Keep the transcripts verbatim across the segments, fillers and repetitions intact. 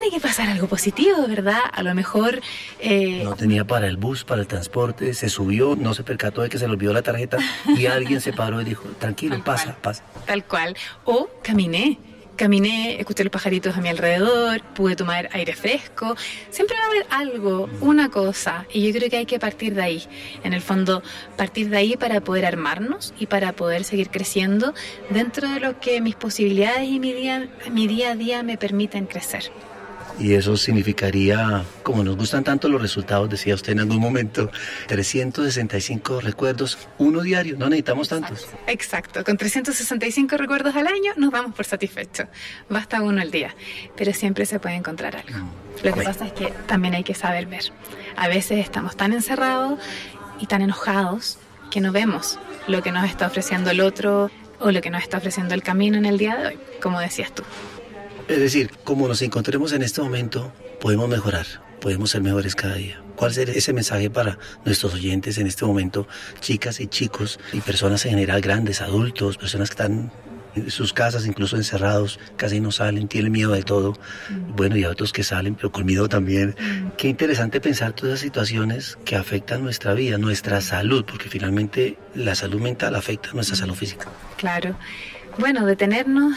Tiene que pasar algo positivo, ¿verdad? A lo mejor... Eh... No tenía para el bus, para el transporte, se subió, no se percató de que se le olvidó la tarjeta y alguien se paró y dijo, tranquilo, Tal pasa, cual. pasa. Tal cual. O caminé. Caminé, escuché los pajaritos a mi alrededor, pude tomar aire fresco. Siempre va a haber algo, una cosa, y yo creo que hay que partir de ahí. En el fondo, partir de ahí para poder armarnos y para poder seguir creciendo dentro de lo que mis posibilidades y mi día, mi día a día me permiten crecer. Y eso significaría, como nos gustan tanto los resultados, decía usted en algún momento, trescientos sesenta y cinco recuerdos, uno diario, no necesitamos tantos. Exacto, exacto. Con trescientos sesenta y cinco recuerdos al año nos damos por satisfechos. Basta uno al día, pero siempre se puede encontrar algo. Lo que bueno. pasa es que también hay que saber ver. A veces estamos tan encerrados y tan enojados que no vemos lo que nos está ofreciendo el otro o lo que nos está ofreciendo el camino en el día de hoy, como decías tú. Es decir, como nos encontremos en este momento, podemos mejorar, podemos ser mejores cada día. ¿Cuál sería ese mensaje para nuestros oyentes en este momento, chicas y chicos y personas en general, grandes, adultos, personas que están en sus casas, incluso encerrados, casi no salen, tienen miedo de todo? Mm. Bueno, y a otros que salen, pero con miedo también. Mm. Qué interesante pensar todas esas situaciones que afectan nuestra vida, nuestra salud, porque finalmente la salud mental afecta a nuestra mm. salud física. Claro. Bueno, detenernos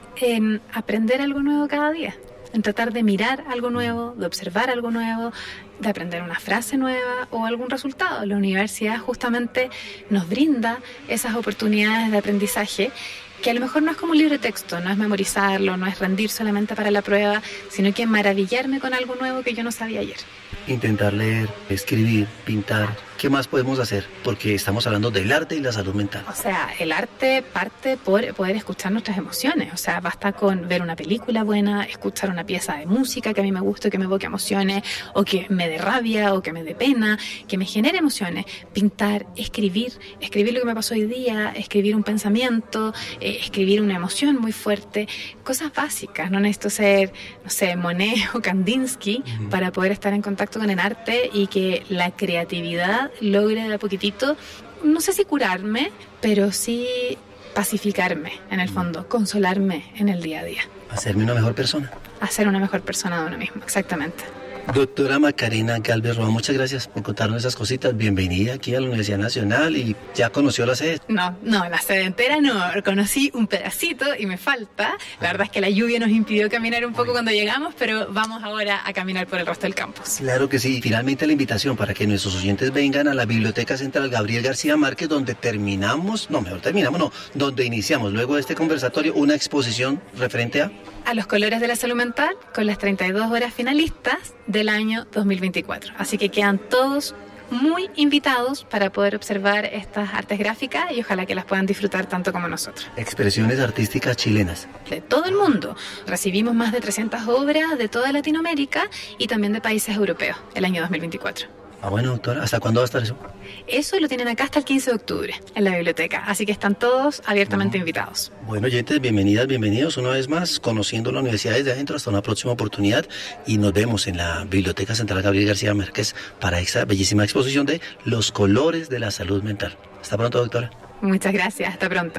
en aprender algo nuevo cada día, en tratar de mirar algo nuevo, de observar algo nuevo, de aprender una frase nueva o algún resultado. La universidad justamente nos brinda esas oportunidades de aprendizaje que a lo mejor no es como un libro de texto, no es memorizarlo, no es rendir solamente para la prueba, sino que maravillarme con algo nuevo que yo no sabía ayer. Intentar leer, escribir, pintar. ¿Qué más podemos hacer? Porque estamos hablando del arte y la salud mental. O sea, el arte parte por poder escuchar nuestras emociones. O sea, basta con ver una película buena, escuchar una pieza de música que a mí me guste, que me evoque emociones, o que me dé rabia, o que me dé pena, que me genere emociones. Pintar, escribir, escribir lo que me pasó hoy día, escribir un pensamiento, eh, escribir una emoción muy fuerte. Cosas básicas, no necesito ser, no sé, Monet o Kandinsky uh-huh. para poder estar en contacto con el arte y que la creatividad logre de a poquitito, no sé si curarme, pero sí pacificarme en el fondo, consolarme en el día a día. Hacerme una mejor persona. Hacer una mejor persona de uno mismo, exactamente. Doctora Macarena Galvez Roa, muchas gracias por contarnos esas cositas. Bienvenida aquí a la Universidad Nacional y ya conoció la sede. No, no, la sede entera no, conocí un pedacito y me falta. La verdad es que la lluvia nos impidió caminar un poco cuando llegamos, pero vamos ahora a caminar por el resto del campus. Claro que sí. Finalmente la invitación para que nuestros oyentes vengan a la Biblioteca Central Gabriel García Márquez, donde terminamos, no, mejor terminamos, no, donde iniciamos luego de este conversatorio una exposición referente a... a los colores de la salud mental con las treinta y dos horas finalistas del año dos mil veinticuatro. Así que quedan todos muy invitados para poder observar estas artes gráficas y ojalá que las puedan disfrutar tanto como nosotros. Expresiones artísticas chilenas. De todo el mundo. Recibimos más de trescientas obras de toda Latinoamérica y también de países europeos el año dos mil veinticuatro. Ah, bueno, doctora, ¿hasta cuándo va a estar eso? Eso lo tienen acá hasta el quince de octubre en la biblioteca, así que están todos abiertamente uh-huh. invitados. Bueno, oyentes, bienvenidas, bienvenidos una vez más, conociendo la universidad desde adentro. Hasta una próxima oportunidad y nos vemos en la Biblioteca Central Gabriel García Márquez para esta bellísima exposición de los colores de la salud mental. Hasta pronto, doctora. Muchas gracias, hasta pronto.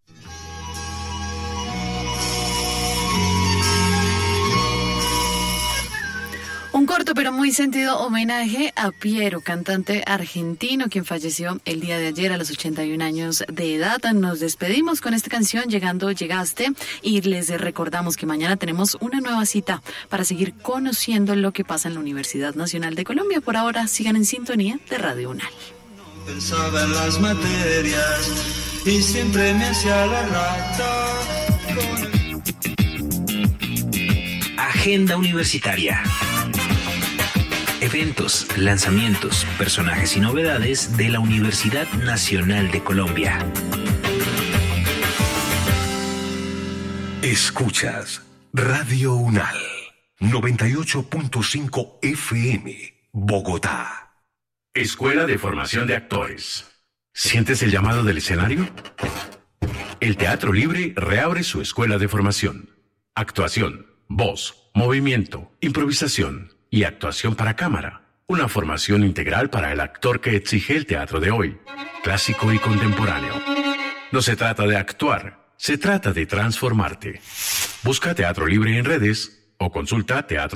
Un corto pero muy sentido homenaje a Piero, cantante argentino, quien falleció el día de ayer a los ochenta y un años de edad. Nos despedimos con esta canción, Llegando Llegaste, y les recordamos que mañana tenemos una nueva cita para seguir conociendo lo que pasa en la Universidad Nacional de Colombia. Por ahora, sigan en sintonía de Radio UNAL. Pensaba en las materias y siempre me hacía la rata con... Agenda Universitaria. Eventos, lanzamientos, personajes y novedades de la Universidad Nacional de Colombia. Escuchas Radio UNAL noventa y ocho punto cinco F M, Bogotá. Escuela de Formación de Actores. ¿Sientes el llamado del escenario? El Teatro Libre reabre su escuela de formación. Actuación, voz, movimiento, improvisación y actuación para cámara. Una formación integral para el actor que exige el teatro de hoy, clásico y contemporáneo. No se trata de actuar, se trata de transformarte. Busca Teatro Libre en redes o consulta teatro